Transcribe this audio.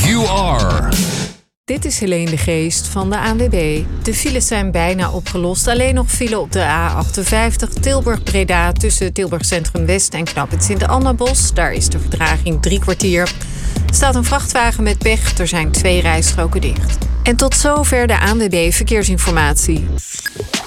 You are. Dit is Helene de Geest van de ANWB. De files zijn bijna opgelost. Alleen nog file op de A58 Tilburg-Breda tussen Tilburg Centrum West en Knooppunt Sint-Annabos. Daar is de vertraging 3 kwartier. Er staat een vrachtwagen met pech. Er zijn 2 rijstroken dicht. En tot zover de ANWB Verkeersinformatie.